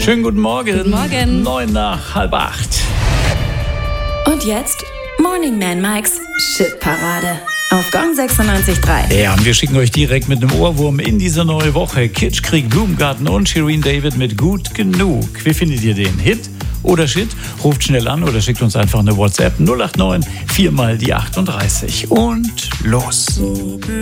Schönen guten Morgen. Guten Morgen. 9 nach halb 8. Und jetzt Morning Man Mikes Shitparade auf Gong 96.3. Ja, und wir schicken euch direkt mit einem Ohrwurm in diese neue Woche. Kitschkrieg, Blumengarten und Shirin David mit Gut Genug. Wie findet ihr den? Hit oder Shit? Ruft schnell an oder schickt uns einfach eine WhatsApp 089 4 mal die 38. Und los.